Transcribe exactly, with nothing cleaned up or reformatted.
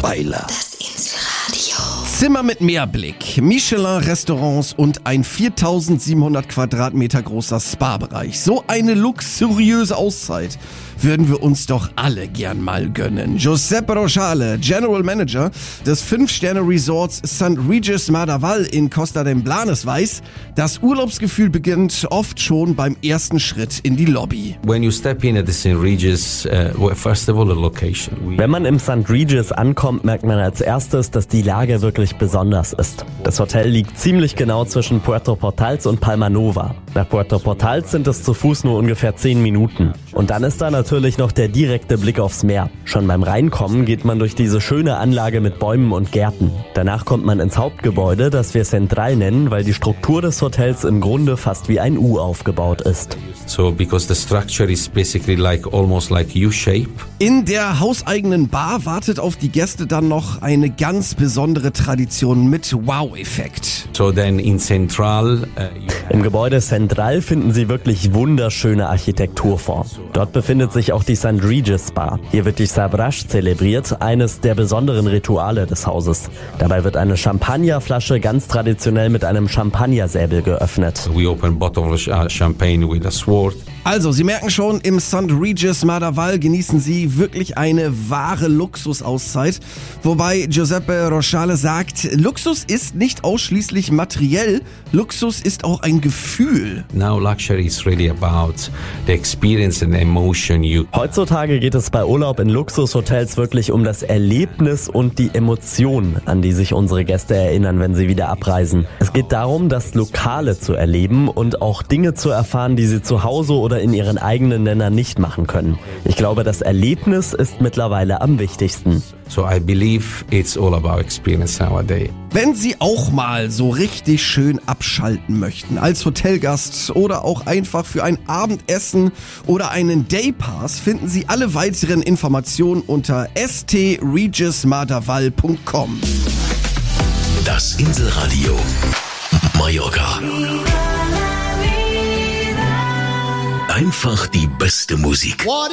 Baila. Das Inselradio. Zimmer mit Meerblick, Michelin-Restaurants und ein viertausendsiebenhundert Quadratmeter großer Spa-Bereich. So eine luxuriöse Auszeit würden wir uns doch alle gern mal gönnen. Giuseppe Rochale, General Manager des fünf-Sterne-Resorts Sankt Regis Madaval in Costa d'Emblanes, weiß, das Urlaubsgefühl beginnt oft schon beim ersten Schritt in die Lobby. When you step in at the Saint Regis, uh, well, first of all, the location. We Wenn man im Sankt Regis ankommt, merkt man als erstes, dass die Lage wirklich besonders ist. Das Hotel liegt ziemlich genau zwischen Puerto Portals und Palma Nova. Nach Puerto Portals sind es zu Fuß nur ungefähr zehn Minuten. Und dann ist da natürlich noch der direkte Blick aufs Meer. Schon beim Reinkommen geht man durch diese schöne Anlage mit Bäumen und Gärten. Danach kommt man ins Hauptgebäude, das wir Central nennen, weil die Struktur des Hotels im Grunde fast wie ein U aufgebaut ist. So, because the structure is basically like almost like U-shape. In der hauseigenen Bar wartet auf die Gäste dann noch eine ganz besondere Tradition mit Wow-Effekt. So then in Central, uh, you Im Gebäude Central finden Sie wirklich wunderschöne Architektur vor. Dort befindet sich auch die Sankt Regis Bar. Hier wird die Sabrash zelebriert, eines der besonderen Rituale des Hauses. Dabei wird eine Champagnerflasche ganz traditionell mit einem Champagnersäbel geöffnet. we open bottle of uh, champagne with a sword. Also, Sie merken schon, im Sankt Regis Madaval genießen Sie wirklich eine wahre Luxusauszeit. Wobei Giuseppe Rochale sagt, Luxus ist nicht ausschließlich materiell, Luxus ist auch ein Gefühl. Now luxury is really about the experience and the emotion you. Heutzutage geht es bei Urlaub in Luxushotels wirklich um das Erlebnis und die Emotion, an die sich unsere Gäste erinnern, wenn sie wieder abreisen. Es geht darum, das Lokale zu erleben und auch Dinge zu erfahren, die sie zu Hause oder in ihren eigenen Ländern nicht machen können. Ich glaube, das Erlebnis ist mittlerweile am wichtigsten. So I believe it's all about experience nowadays. Wenn Sie auch mal so richtig schön abschalten möchten, als Hotelgast oder auch einfach für ein Abendessen oder einen Daypass, finden Sie alle weiteren Informationen unter s t regis madaval punkt com. Das Inselradio Mallorca. Einfach die beste Musik.